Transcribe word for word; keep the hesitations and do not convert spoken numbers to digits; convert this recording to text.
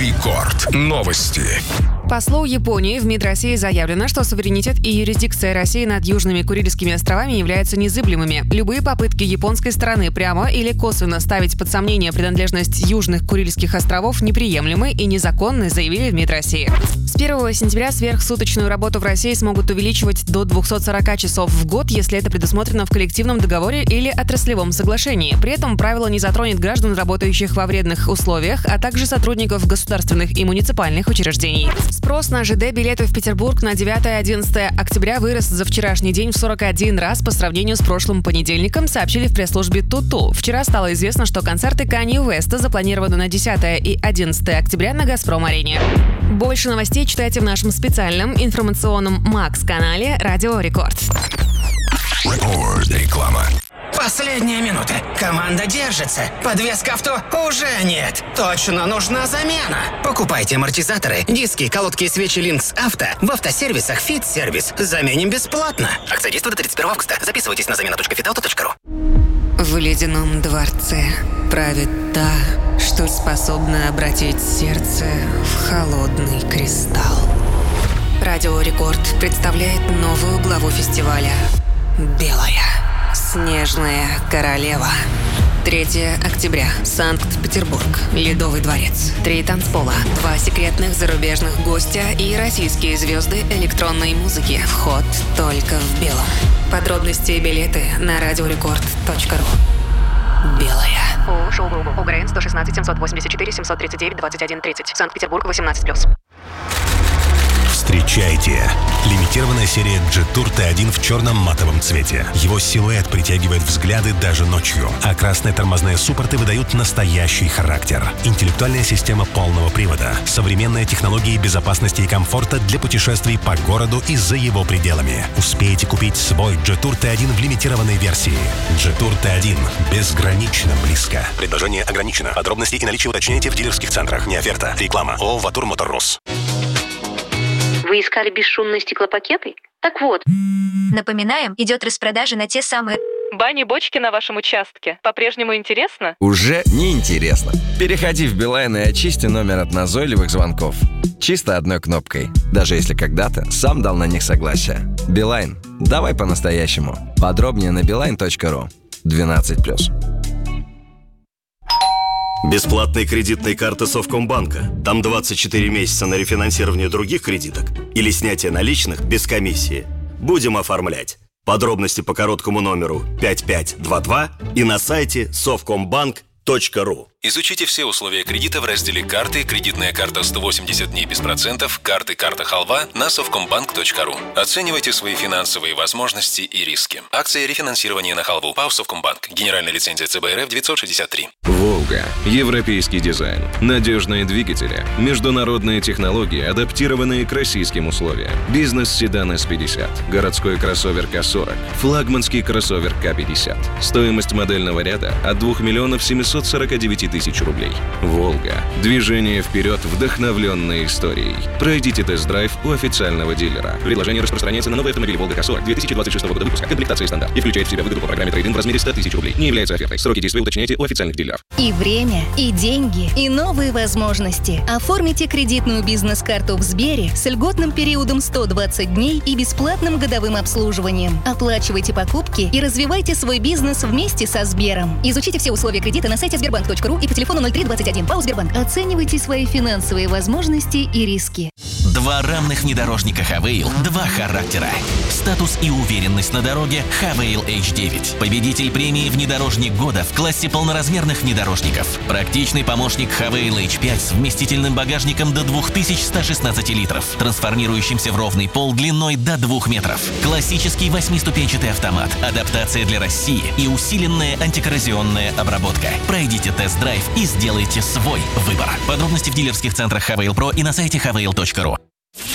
Рекорд. Новости. Послу Японии в МИД России заявлено, что суверенитет и юрисдикция России над Южными Курильскими островами являются незыблемыми. Любые попытки японской стороны прямо или косвенно ставить под сомнение принадлежность Южных Курильских островов неприемлемы и незаконны, заявили в МИД России. С первого сентября сверхсуточную работу в России смогут увеличивать до двухсот сорока часов в год, если это предусмотрено в коллективном договоре или отраслевом соглашении. При этом правило не затронет граждан, работающих во вредных условиях, а также сотрудников государственных и муниципальных учреждений. Спрос на ЖД-билеты в Петербург на девятое-одиннадцатое октября вырос за вчерашний день в сорок один раз по сравнению с прошлым понедельником, сообщили в пресс-службе Туту. Вчера стало известно, что концерты Канье Уэста запланированы на десятое и одиннадцатое октября на «Газпром-арене». Больше новостей читайте в нашем специальном информационном Макс-канале «Радио Рекорд». Реклама. Последняя минута. Команда держится. Подвеска авто уже нет. Точно нужна замена. Покупайте амортизаторы, диски, колодки и свечи Линкс Авто в автосервисах Fit Service. Заменим бесплатно. Акция действует до тридцать первого августа. Записывайтесь на замена точка фитауто точка ру. В ледяном дворце правит та, что способна обратить сердце в холодный кристалл. Радио Рекорд представляет новую главу фестиваля «Белая снежная королева». третьего октября. Санкт-Петербург. Ледовый дворец. Три танцпола. Два секретных зарубежных гостя и российские звезды электронной музыки. Вход только в белом. Подробности и билеты на радиорекорд точка ру. Белая. ООО «Шоу-Групп». УГРН сто шестнадцать семьсот восемьдесят четыре семьсот тридцать девять двадцать один тридцать. Санкт-Петербург восемнадцать плюс. Встречайте! Лимитированная серия Jetour ти один в черном матовом цвете. Его силуэт притягивает взгляды даже ночью, а красные тормозные суппорты выдают настоящий характер. Интеллектуальная система полного привода, современные технологии безопасности и комфорта для путешествий по городу и за его пределами. Успейте купить свой Jetour ти один в лимитированной версии. Jetour ти один. Безгранично близко. Предложение ограничено. Подробности и наличие уточняйте в дилерских центрах. Не оферта. Реклама. ООО «Ватур Моторрус». Вы искали бесшумные стеклопакеты? Так вот. Напоминаем, идет распродажа на те самые... Бани-бочки на вашем участке. По-прежнему интересно? Уже не интересно. Переходи в Билайн и очисти номер от назойливых звонков. Чисто одной кнопкой. Даже если когда-то сам дал на них согласие. Билайн. Давай по-настоящему. Подробнее на билайн точка ру. двенадцать плюс. Бесплатные кредитные карты Совкомбанка. Там двадцать четыре месяца на рефинансирование других кредиток или снятие наличных без комиссии. Будем оформлять. Подробности по короткому номеру пять пять два два и на сайте совкомбанк точка ру. Изучите все условия кредита в разделе «Карты», кредитная карта сто восемьдесят дней без процентов, карты «Карта Халва» на совкомбанк точка ру. Оценивайте свои финансовые возможности и риски. Акция рефинансирования на халву. ПАО «Совкомбанк». Генеральная лицензия ЦБ РФ девятьсот шестьдесят три. «Волга». Европейский дизайн. Надежные двигатели. Международные технологии, адаптированные к российским условиям. Бизнес-седан эс пятьдесят. Городской кроссовер ка сорок. Флагманский кроссовер ка пятьдесят. Стоимость модельного ряда от двух миллионов семисот сорока девяти тысяч рублей. «Волга». Движение вперед, вдохновленной историей. Пройдите тест-драйв у официального дилера. Предложение распространяется на новый автомобиль «Волга ка сорок» две тысячи двадцать шестого года выпуска. Комплектация стандарт. И включает в себя выгоду по программе трейд-ин в размере сто тысяч рублей. Не является офертой. Сроки действия уточняйте у официальных дилеров. И время, и деньги, и новые возможности. Оформите кредитную бизнес-карту в Сбере с льготным периодом сто двадцать дней и бесплатным годовым обслуживанием. Оплачивайте покупки и развивайте свой бизнес вместе со Сбером. Изучите все условия кредита на сайте сбербанк точка ру и по телефону ноль три двадцать один. ПАО «Сбербанк». Оценивайте свои финансовые возможности и риски. Два равных внедорожника Хавейл, два характера. Статус и уверенность на дороге Хавейл эйч девять. Победитель премии «Внедорожник года» в классе полноразмерных внедорожников. Практичный помощник Хавейл эйч пять с вместительным багажником до две тысячи сто шестнадцать литров, трансформирующимся в ровный пол длиной до двух метров. Классический восьмиступенчатый автомат, адаптация для России и усиленная антикоррозионная обработка. Пройдите тест-драйв и сделайте свой выбор. Подробности в дилерских центрах Хавейл Про и на сайте хавейл точка ру.